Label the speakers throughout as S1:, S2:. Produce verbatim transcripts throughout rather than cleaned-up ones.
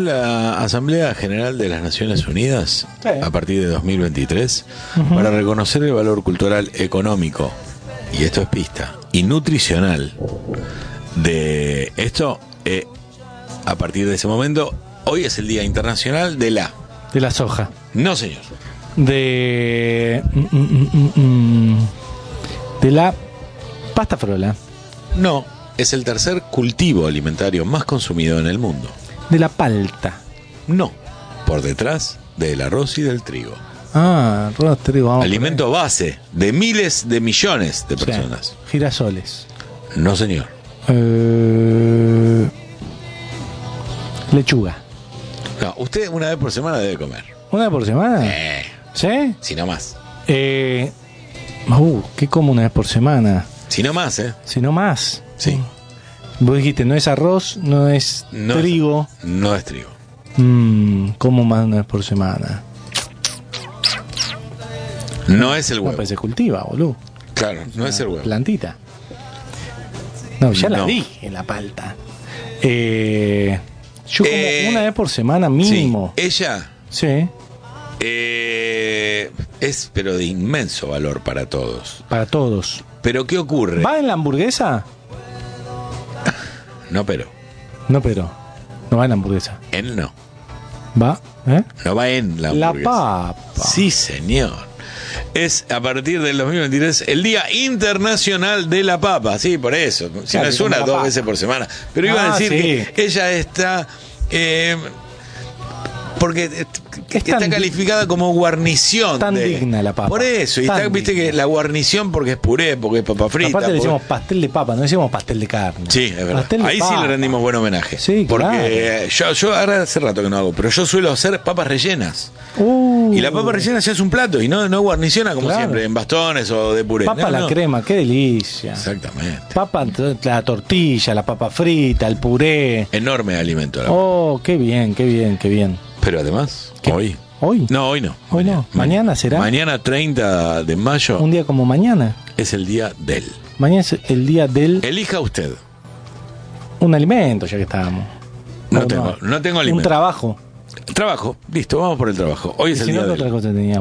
S1: la Asamblea General de las Naciones Unidas,
S2: Sí.
S1: a partir de dos mil veintitrés,
S2: Ujú.
S1: para reconocer el valor cultural, económico, y esto es pista, y nutricional de esto, eh, a partir de ese momento, hoy es el Día Internacional de la...
S2: De la soja.
S1: No, señor.
S2: De... mm, mm, mm, mm, de la pasta frola.
S1: No, es el tercer cultivo alimentario más consumido en el mundo.
S2: De la palta.
S1: No, por detrás del arroz y del trigo.
S2: Ah, arroz, trigo. Vamos
S1: Alimento base de miles de millones de
S2: por ahí.
S1: personas.
S2: Sí. Girasoles.
S1: No, señor.
S2: Eh, lechuga.
S1: No, usted una vez por semana debe comer.
S2: ¿Una por semana?
S1: Eh,
S2: ¿Sí?
S1: si no más.
S2: Eh, uh, ¿qué como una vez por semana?
S1: Si no más, ¿eh?
S2: Si no más.
S1: Sí.
S2: Vos dijiste, no es arroz, no es
S1: No
S2: trigo.
S1: Es, no es trigo.
S2: Mm, como más de una vez por semana.
S1: No es el
S2: No,
S1: huevo.
S2: pues se cultiva, boludo.
S1: Claro, no es el huevo.
S2: Plantita. No, ya la
S1: No.
S2: dije, la palta. Eh, yo como
S1: Eh,
S2: una vez por semana mínimo.
S1: Sí, ella
S2: Sí,
S1: eh, es, pero de inmenso valor para todos.
S2: para todos.
S1: Pero ¿qué ocurre?
S2: ¿Va en la hamburguesa?
S1: No, pero.
S2: No, pero. No va en la hamburguesa.
S1: Él no.
S2: ¿Va? ¿Eh?
S1: No va en la
S2: La
S1: hamburguesa.
S2: papa.
S1: Sí, señor. Es a partir del dos mil veintitrés el Día Internacional de la Papa. Sí, por eso. Si
S2: Claro,
S1: no es
S2: como
S1: una,
S2: la
S1: dos
S2: papa.
S1: veces por semana. Pero iba
S2: Ah,
S1: a decir
S2: sí.
S1: que ella está... eh, porque eh, que
S2: Es
S1: está
S2: tan-
S1: calificada como guarnición.
S2: tan
S1: de-
S2: digna la papa.
S1: Por eso. Y
S2: Tan
S1: está, viste
S2: digna.
S1: que la guarnición porque es puré, porque es papa frita.
S2: Aparte le
S1: porque-
S2: decimos pastel de papa, no decimos pastel de carne.
S1: Sí, es verdad.
S2: Pastel de
S1: Ahí sí
S2: papa.
S1: le rendimos buen homenaje.
S2: Sí,
S1: porque yo, yo ahora hace rato que no hago, pero yo suelo hacer papas rellenas.
S2: Uh,
S1: Y la papa rellena se hace un plato y no, no guarniciona como
S2: Claro.
S1: siempre, en bastones o de puré.
S2: Papa
S1: No,
S2: a la
S1: no.
S2: crema, qué delicia.
S1: Exactamente.
S2: Papa, la tortilla, la papa frita, el puré.
S1: Enorme alimento. La
S2: Oh, qué bien, qué bien, qué bien.
S1: Pero además,
S2: ¿Qué?
S1: hoy.
S2: ¿Hoy?
S1: No, hoy no.
S2: Hoy no. ¿Mañana será?
S1: Mañana treinta de mayo
S2: Un día como mañana.
S1: es el día del.
S2: Mañana es el día del...
S1: Elija usted.
S2: Un alimento, ya que estábamos.
S1: No
S2: O
S1: tengo, no tengo
S2: Un
S1: alimento.
S2: trabajo.
S1: Trabajo. Listo, vamos por el trabajo. Hoy
S2: Y
S1: es el
S2: si no,
S1: día
S2: ¿qué
S1: del.
S2: otra cosa tenía?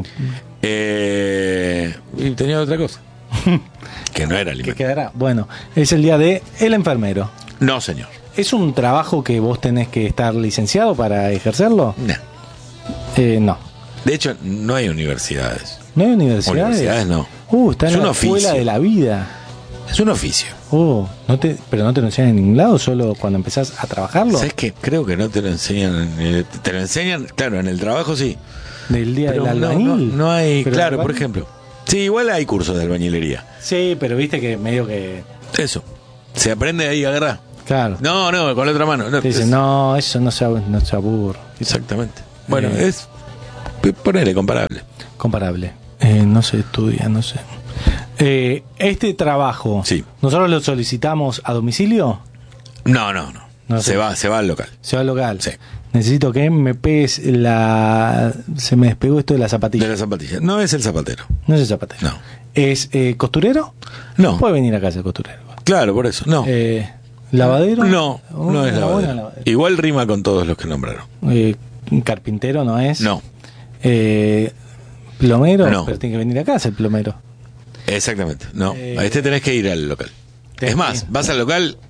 S1: Eh, y tenía otra cosa. que no era
S2: ¿Qué
S1: alimento.
S2: quedará? Bueno, es el día de el enfermero.
S1: No, señor.
S2: ¿Es un trabajo que vos tenés que estar licenciado para ejercerlo?
S1: No.
S2: Eh, no.
S1: De hecho, no hay universidades.
S2: ¿No hay universidades?
S1: Universidades no.
S2: Uh, está
S1: Es
S2: en
S1: un
S2: la escuela
S1: oficio.
S2: de la vida.
S1: Es un oficio.
S2: Uh, no te, pero no te lo enseñan en ningún lado, solo cuando empezás a trabajarlo.
S1: ¿Sabes qué? Creo que no te lo enseñan. eh, Te lo enseñan, claro, en el trabajo sí.
S2: Del día
S1: Pero
S2: del
S1: no,
S2: albañil.
S1: no, no hay,
S2: Pero
S1: claro,
S2: el
S1: por
S2: albañil-
S1: ejemplo. Sí, igual hay cursos de albañilería.
S2: Sí, pero viste que medio que.
S1: Eso. Se aprende ahí a agarrar.
S2: Claro.
S1: No, no, con la otra mano. No,
S2: Te dicen,
S1: es-
S2: no, eso no se, ab- no se aburre.
S1: Exactamente. Bueno,
S2: Eh.
S1: es. Ponele comparable.
S2: Comparable. Eh, no se estudia, no sé. Eh, este trabajo,
S1: Sí.
S2: ¿nosotros lo solicitamos a domicilio?
S1: No, no, no.
S2: No
S1: se
S2: sé.
S1: va, se va al local.
S2: ¿Se va al local?
S1: Sí.
S2: Necesito que me pegues la... Se me despegó esto de la zapatilla.
S1: De la zapatilla. No es el zapatero.
S2: No es el zapatero.
S1: No.
S2: ¿Es eh, costurero?
S1: No.
S2: Puede venir a casa el costurero.
S1: Claro, por eso. No.
S2: Eh, ¿Lavadero?
S1: No,
S2: Uh,
S1: no es
S2: una buena
S1: lavadero.
S2: lavadero.
S1: Igual rima con todos los que nombraron.
S2: Eh, ¿Carpintero no es?
S1: No.
S2: Eh, ¿Plomero?
S1: No.
S2: Pero tiene que venir a casa el plomero.
S1: Exactamente. No.
S2: Eh,
S1: A este tenés que ir al local.
S2: tenés
S1: Es más,
S2: que-
S1: vas al local.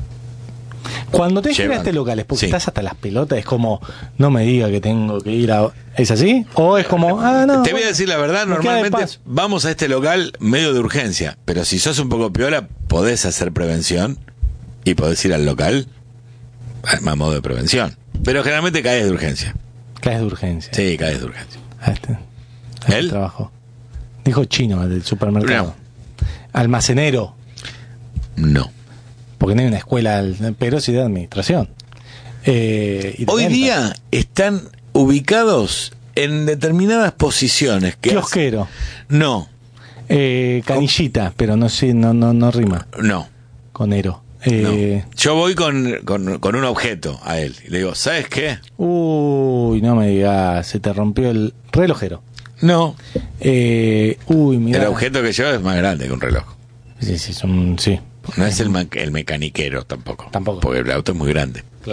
S2: Cuando te
S1: Llevan.
S2: llegaste locales, porque
S1: Sí.
S2: estás hasta las pelotas, es como, no me diga que tengo que ir a... ¿Es así? ¿O es como, ah, no?
S1: Te voy a
S2: bueno,
S1: decir la verdad,
S2: me queda de
S1: normalmente
S2: paso?
S1: vamos a este local medio de urgencia, pero si sos un poco piola, podés hacer prevención y podés ir al local a modo de prevención. Pero generalmente caes de urgencia.
S2: Caes de urgencia.
S1: Sí, caes de urgencia.
S2: A este, a este
S1: ¿Él?
S2: trabajo. Dijo chino, el del supermercado.
S1: No.
S2: Almacenero.
S1: No.
S2: Porque no hay una escuela, pero sí de administración. Eh, y de
S1: Hoy
S2: ventas.
S1: día están ubicados en determinadas posiciones. Que
S2: Kiosquero.
S1: hacen- No,
S2: Eh, canillita, pero no, sí, no, no, no rima
S1: no.
S2: con ero. Eh,
S1: no. Yo voy con, con, con un objeto a él y le digo, ¿sabes qué?
S2: Uy, no me digas, se te rompió el relojero.
S1: No.
S2: Eh, uy, mira.
S1: El objeto que llevo es más grande que un reloj.
S2: Sí, sí, son, sí,
S1: No es el, ma- el mecaniquero tampoco.
S2: Tampoco.
S1: Porque el auto es muy grande.
S2: claro.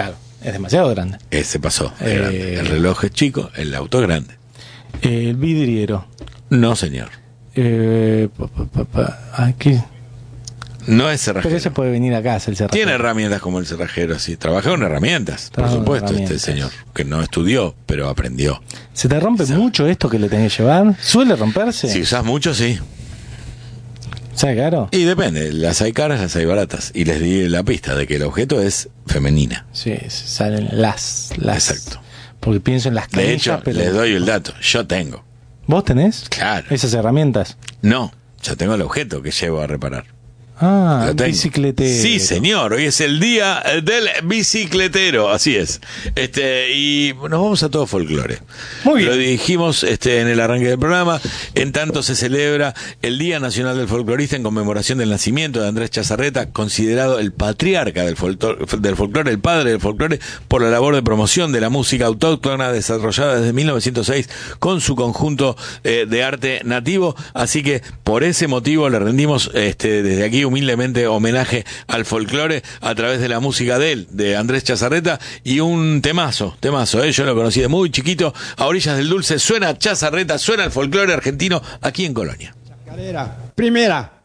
S2: Es demasiado grande.
S1: Ese pasó.
S2: Eh,
S1: grande. El reloj es chico, el auto es grande.
S2: Eh, el vidriero.
S1: No, señor.
S2: Eh, pa, pa, pa, pa, aquí.
S1: No es cerrajero.
S2: Pero ese puede venir a casa, el cerrajero.
S1: Tiene herramientas como el cerrajero, sí. Trabaja con herramientas, por
S2: Trabaja con
S1: supuesto,
S2: herramientas.
S1: este señor. Que no estudió, pero aprendió.
S2: ¿Se te rompe
S1: Sí.
S2: mucho esto que le tenés que llevar? ¿Suele romperse?
S1: Si usás mucho, sí.
S2: ¿Sabe caro?
S1: Y depende, las hay caras, las hay baratas. Y les di la pista de que el objeto es femenina.
S2: Sí, salen las, las.
S1: Exacto.
S2: Porque pienso en las
S1: De
S2: canillas,
S1: hecho,
S2: pero...
S1: les doy el dato. Yo tengo.
S2: ¿Vos tenés?
S1: Claro.
S2: Esas herramientas.
S1: No, yo tengo el objeto que llevo a reparar.
S2: Ah,
S1: Lo tengo.
S2: bicicletero.
S1: Sí, señor, hoy es el día del bicicletero, así es. Este, y nos vamos a todo folclore.
S2: Muy bien.
S1: Lo dijimos este, en el arranque del programa, en tanto se celebra el Día Nacional del Folclorista en conmemoración del nacimiento de Andrés Chazarreta, considerado el patriarca del folclore, del folclore, el padre del folclore, por la labor de promoción de la música autóctona desarrollada desde mil novecientos seis con su conjunto eh, de arte nativo. Así que por ese motivo le rendimos este, desde aquí humildemente homenaje al folclore a través de la música de él, de Andrés Chazarreta, y un temazo, temazo, ¿eh? Yo lo conocí de muy chiquito, a orillas del dulce, suena Chazarreta, suena el folclore argentino aquí en Colonia.
S3: Chacarera, primera.